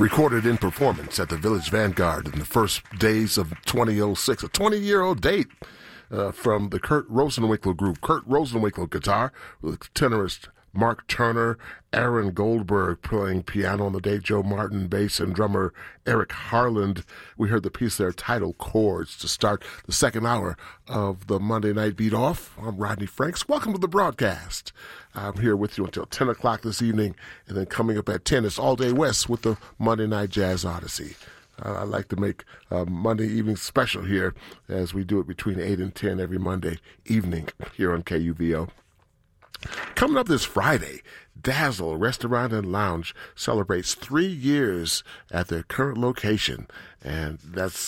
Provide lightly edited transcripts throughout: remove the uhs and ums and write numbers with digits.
Recorded in performance at the Village Vanguard in the first days of 2006. A 20-year-old date from the Kurt Rosenwinkel Group. Kurt Rosenwinkel guitar with tenorist Mark Turner, Aaron Goldberg playing piano on the date, Joe Martin bass, and drummer Eric Harland. We heard the piece there, Title Chords, to start the second hour of the Monday Night Beat Off. I'm Rodney Franks. Welcome to the broadcast. I'm here with you until 10 o'clock this evening, and then coming up at 10, it's All Day West with the Monday Night Jazz Odyssey. I like to make Monday evening special here as we do it between 8 and 10 every Monday evening here on KUVO. Coming up this Friday, Dazzle Restaurant and Lounge celebrates 3 years at their current location, and that's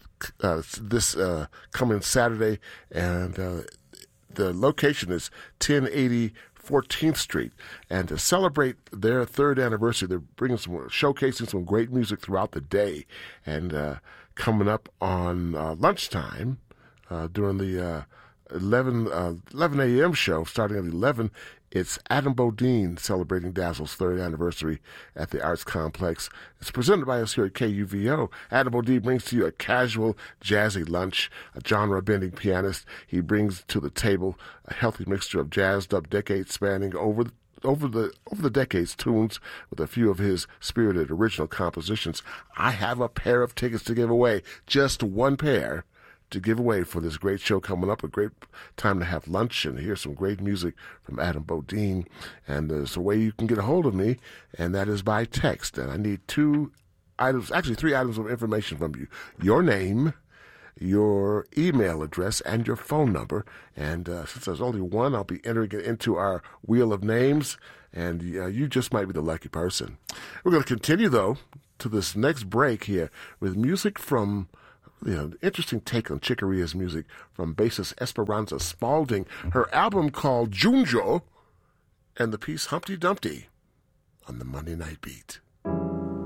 this coming Saturday, and the location is 1080 14th Street. And to celebrate their third anniversary, they're showcasing some great music throughout the day, and coming up on lunchtime during the 11 a.m. show, starting at 11, it's Adam Bodine celebrating Dazzle's third anniversary at the Arts Complex. It's presented by us here at KUVO. Adam Bodine brings to you a casual, jazzy lunch, a genre-bending pianist. He brings to the table a healthy mixture of jazzed-up decades-spanning over the decades tunes with a few of his spirited original compositions. I have a pair of tickets to give away, just one pair to give away for this great show coming up. A great time to have lunch and hear some great music from Adam Bodine. And there's a way you can get a hold of me, and that is by text. And I need 3 items of information from you: your name, your email address, and your phone number. And since there's only one, I'll be entering it into our wheel of names, and you just might be the lucky person. We're going to continue, though, to this next break here with music from interesting take on Chick Corea's music from bassist Esperanza Spalding. Her album called Junjo, and the piece Humpty Dumpty on the Monday Night Beat.